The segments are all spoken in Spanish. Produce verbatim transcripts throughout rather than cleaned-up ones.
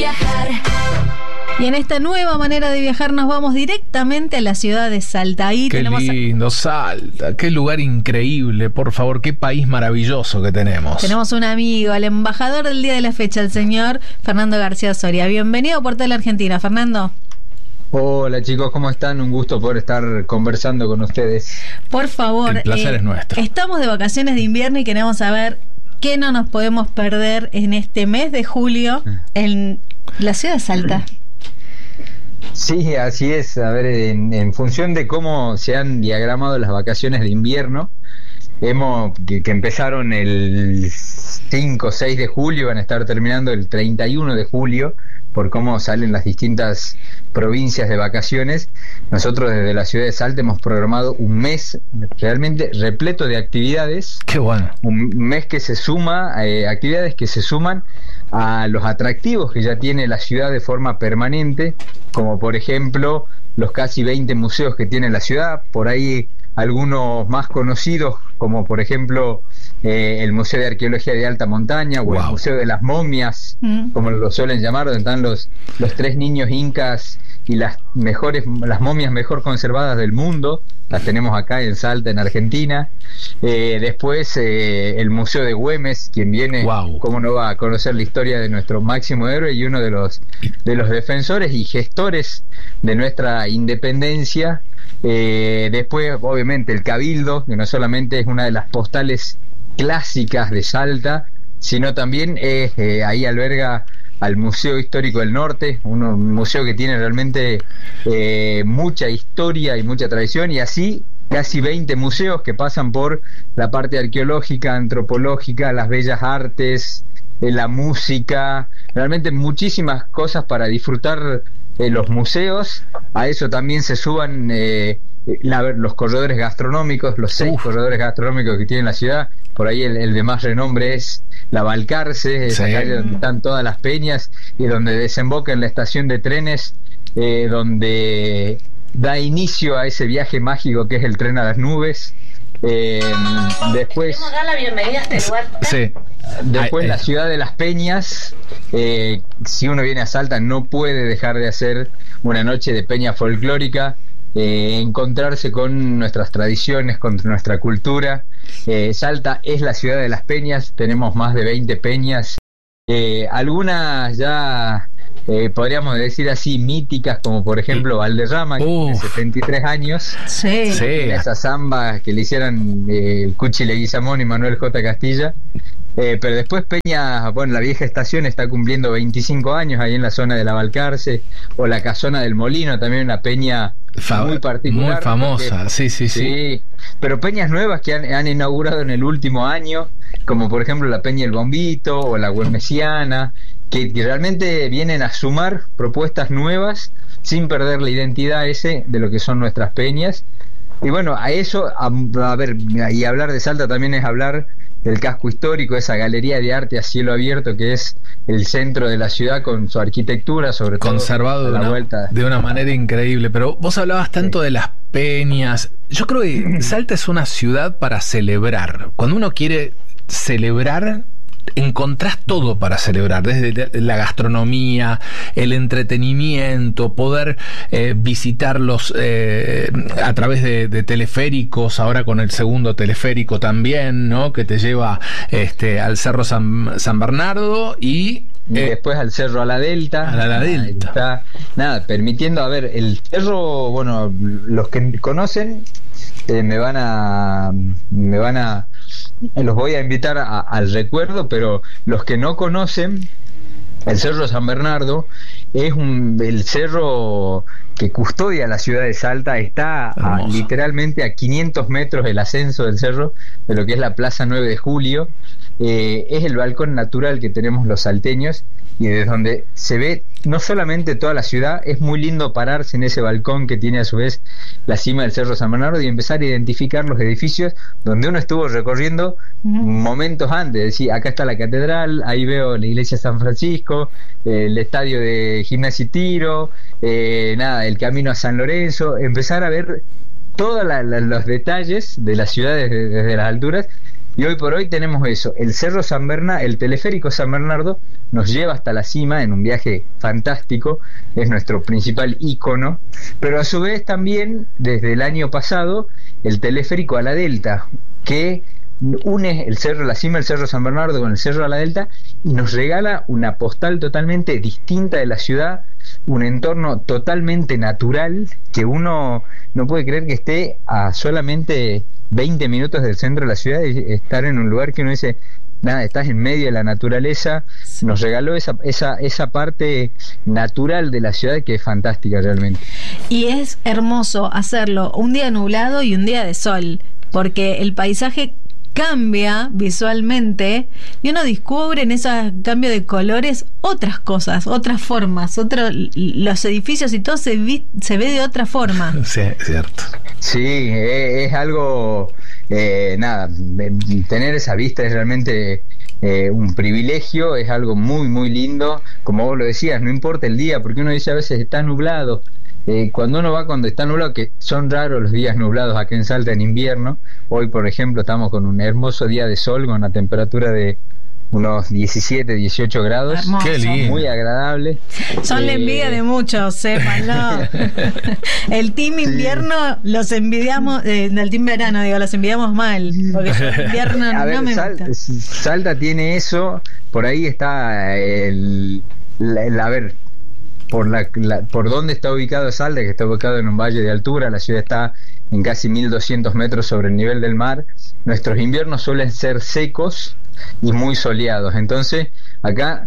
viajar. Y en esta nueva manera de viajar nos vamos directamente a la ciudad de Salta. Ahí qué tenemos lindo, Salta, qué lugar increíble, por favor, qué país maravilloso que tenemos. Tenemos un amigo, al embajador del día de la fecha, el señor Fernando García Soria. Bienvenido a Portal Argentina, Fernando. Hola chicos, ¿cómo están? Un gusto poder estar conversando con ustedes. Por favor, el placer eh, es nuestro. Estamos de vacaciones de invierno y queremos saber qué no nos podemos perder en este mes de julio en la ciudad de Salta. Sí, así es. A ver, en, en función de cómo se han diagramado las vacaciones de invierno, hemos que, que empezaron el cinco o seis de julio, van a estar terminando el treinta y uno de julio, por cómo salen las distintas provincias de vacaciones. Nosotros desde la ciudad de Salta hemos programado un mes realmente repleto de actividades. Qué bueno. Un mes que se suma, eh, actividades que se suman a los atractivos que ya tiene la ciudad de forma permanente, como por ejemplo los casi veinte museos que tiene la ciudad, por ahí algunos más conocidos, como por ejemplo eh, el Museo de Arqueología de Alta Montaña, o wow, el Museo de las Momias, mm. como lo suelen llamar, donde están los, los tres niños incas y las mejores, las momias mejor conservadas del mundo. Las tenemos acá en Salta, en Argentina. Eh, después eh, el Museo de Güemes, quien viene, wow, cómo no va a conocer la historia de nuestro máximo héroe y uno de los de los defensores y gestores de nuestra independencia. Eh, después, obviamente, el Cabildo, que no solamente es una de las postales clásicas de Salta, sino también es, eh, ahí alberga al Museo Histórico del Norte, un, un museo que tiene realmente eh, mucha historia y mucha tradición, y así casi veinte museos que pasan por la parte arqueológica, antropológica, las bellas artes, eh, la música, realmente muchísimas cosas para disfrutar eh, los museos. A eso también se suban eh, la, los corredores gastronómicos, los seis Uf. corredores gastronómicos que tiene la ciudad. Por ahí el, el de más renombre es la Balcarce, esa sí. calle donde están todas las peñas y donde desemboca en la estación de trenes, eh, donde da inicio a ese viaje mágico que es el tren a las nubes. Eh, después queremos dar la bienvenida a este lugar. Sí. Después ay, la ciudad de las Peñas. Eh, si uno viene a Salta no puede dejar de hacer una noche de peña folclórica, eh, encontrarse con nuestras tradiciones, con nuestra cultura. Eh, Salta es la ciudad de las peñas, tenemos más de veinte peñas, eh, algunas ya eh, podríamos decir así míticas, como por ejemplo Valderrama, que tiene setenta y tres años, sí. Sí. Esa samba que le hicieron eh, Cuchi Leguizamón y Manuel J. Castilla. Eh, pero después Peña, bueno, la vieja estación está cumpliendo veinticinco años ahí en la zona de la Balcarce, o la Casona del Molino, también una peña Fa muy particular, muy famosa, porque, sí, sí, sí, sí. Pero peñas nuevas que han, han inaugurado en el último año, como por ejemplo la Peña El Bombito o la Güemesiana, que, que realmente vienen a sumar propuestas nuevas sin perder la identidad ese de lo que son nuestras peñas. Y bueno, a eso, a, a ver, y hablar de Salta también es hablar del casco histórico, esa galería de arte a cielo abierto que es el centro de la ciudad, con su arquitectura, sobre todo conservado de una, vuelta. de una manera increíble. Pero vos hablabas tanto sí. de las peñas. Yo creo que Salta es una ciudad para celebrar. Cuando uno quiere celebrar, encontrás todo para celebrar, desde la gastronomía, el entretenimiento, poder eh, visitarlos eh, a través de, de teleféricos, ahora con el segundo teleférico también, ¿no? Que te lleva este, al Cerro San, San Bernardo y... y eh, después al Cerro a la Delta. A la, la Delta. Está, nada, permitiendo, a ver, el cerro, bueno, los que conocen eh, me van a... me van a los voy a invitar a, al recuerdo, pero los que no conocen, el Cerro San Bernardo es un, el cerro que custodia la ciudad de Salta. Está a, literalmente a quinientos metros el ascenso del cerro, de lo que es la Plaza nueve de julio. Eh, es el balcón natural que tenemos los salteños, y desde donde se ve no solamente toda la ciudad, es muy lindo pararse en ese balcón que tiene a su vez la cima del Cerro San Bernardo y empezar a identificar los edificios donde uno estuvo recorriendo uh-huh. momentos antes. Es decir, acá está la catedral, ahí veo la iglesia de San Francisco, eh, el estadio de Gimnasia y Tiro, eh, nada, el camino a San Lorenzo, empezar a ver todos la, la, los detalles de la ciudad desde, desde las alturas. Y hoy por hoy tenemos eso, el Cerro San Bernardo, el teleférico San Bernardo nos lleva hasta la cima en un viaje fantástico, es nuestro principal ícono, pero a su vez también desde el año pasado el teleférico a la Delta, que une el cerro, la cima del Cerro San Bernardo con el Cerro a la Delta y nos regala una postal totalmente distinta de la ciudad, un entorno totalmente natural que uno no puede creer que esté a solamente veinte minutos del centro de la ciudad y estar en un lugar que uno dice, nada, estás en medio de la naturaleza. Nos regaló esa, esa, esa parte natural de la ciudad que es fantástica realmente. Y es hermoso hacerlo un día nublado y un día de sol, porque el paisaje cambia visualmente y uno descubre en ese cambio de colores otras cosas, otras formas, otro, los edificios y todo se, vi, se ve de otra forma. Sí, es cierto. Sí, es, es algo, eh, nada, tener esa vista es realmente eh, un privilegio, es algo muy, muy lindo. Como vos lo decías, no importa el día, porque uno dice a veces está nublado. Eh, cuando uno va cuando está nublado, que son raros los días nublados acá en Salta en invierno, hoy por ejemplo estamos con un hermoso día de sol con una temperatura de unos diecisiete, dieciocho grados. Hermoso. Qué lindo. Muy agradable. Son eh, la envidia de muchos, sépanlo. El team invierno sí. Los envidiamos, eh, el team verano, digo, los envidiamos mal, porque el invierno a no ver, me Sal, gusta. Salta tiene eso, por ahí está el, la, el a ver, por la, la por dónde está ubicado Salta, que está ubicado en un valle de altura, la ciudad está en casi mil doscientos metros sobre el nivel del mar. Nuestros inviernos suelen ser secos y muy soleados, entonces acá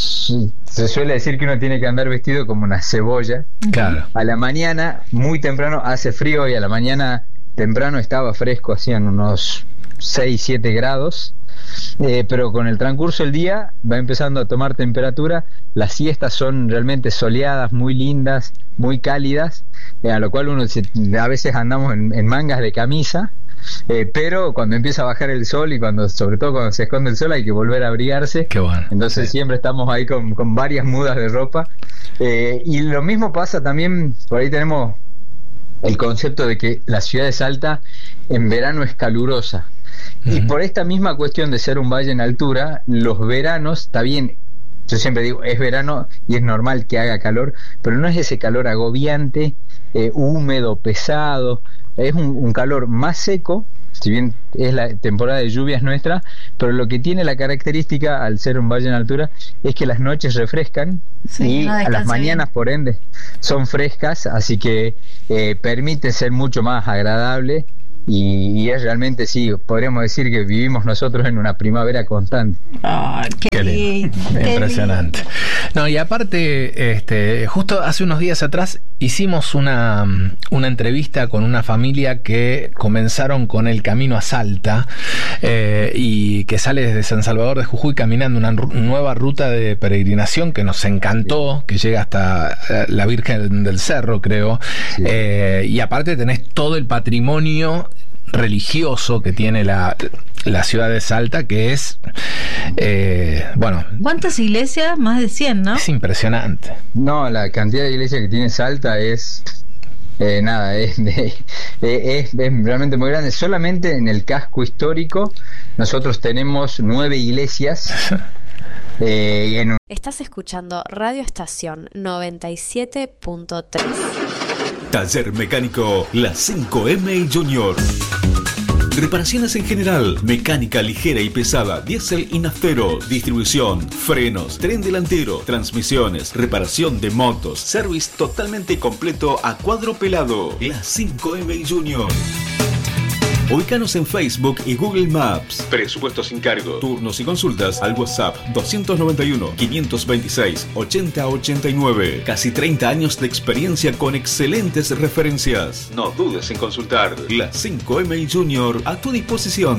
se suele decir que uno tiene que andar vestido como una cebolla. Claro. A la mañana, muy temprano, hace frío y a la mañana temprano estaba fresco, hacían unos seis, siete grados. Eh, pero con el transcurso del día va empezando a tomar temperatura, las siestas son realmente soleadas, muy lindas, muy cálidas, eh, a lo cual uno se, a veces andamos en, en mangas de camisa, eh, pero cuando empieza a bajar el sol y cuando sobre todo cuando se esconde el sol hay que volver a abrigarse. Qué bueno. Entonces sí. Siempre estamos ahí con, con varias mudas de ropa, eh, y lo mismo pasa también, por ahí tenemos el concepto de que la ciudad de Salta en verano es calurosa. Uh-huh. Y por esta misma cuestión de ser un valle en altura, los veranos, está bien, yo siempre digo, es verano y es normal que haga calor, pero no es ese calor agobiante, eh, húmedo, pesado, es un, un calor más seco, si bien es la temporada de lluvias nuestra, pero lo que tiene la característica al ser un valle en altura es que las noches refrescan, sí, y no a las mañanas bien. Por ende son frescas, así que eh, permite ser mucho más agradable. Y, y es realmente, sí, podríamos decir que vivimos nosotros en una primavera constante. Oh, qué, qué lindo, qué impresionante. Lindo. No, y aparte, este, justo hace unos días atrás hicimos una, una entrevista con una familia que comenzaron con el camino a Salta, eh, y que sale desde San Salvador de Jujuy caminando una nueva ruta de peregrinación que nos encantó, que llega hasta la Virgen del Cerro, creo. Sí. Eh, y aparte tenés todo el patrimonio religioso que tiene la, la ciudad de Salta, que es eh, bueno. ¿Cuántas iglesias? Más de cien, ¿no? Es impresionante. No, la cantidad de iglesias que tiene Salta es eh, nada, es, es, es, es realmente muy grande. Solamente en el casco histórico nosotros tenemos nueve iglesias. eh, en un... Estás escuchando Radio Estación noventa y siete punto tres. Taller Mecánico La cinco eme Junior. Reparaciones en general, mecánica ligera y pesada, diésel y naftero, distribución, frenos, tren delantero, transmisiones, reparación de motos, service totalmente completo a cuadro pelado. La cinco eme Junior. Ubícanos en Facebook y Google Maps. Presupuesto sin cargo. Turnos y consultas al WhatsApp dos noventa y uno, quinientos veintiséis, ochenta ochenta y nueve. Casi treinta años de experiencia con excelentes referencias. No dudes en consultar. La cinco eme Junior a tu disposición.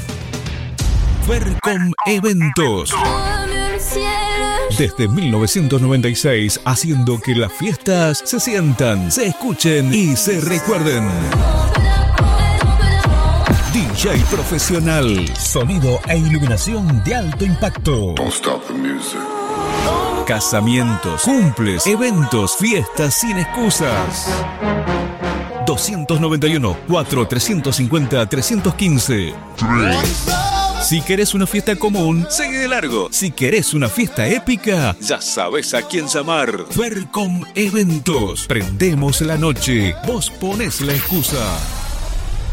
Fercom Eventos. Desde mil novecientos noventa y seis, haciendo que las fiestas se sientan, se escuchen y se recuerden. D J profesional, sonido e iluminación de alto impacto. Don't stop the music. Casamientos, cumples, eventos, fiestas sin excusas. dos noventa y uno, cuatro, trescientos cincuenta, trescientos quince. Si querés una fiesta común, sigue de largo. Si querés una fiesta épica, ya sabes a quién llamar. Fercom Eventos. Prendemos la noche. Vos ponés la excusa.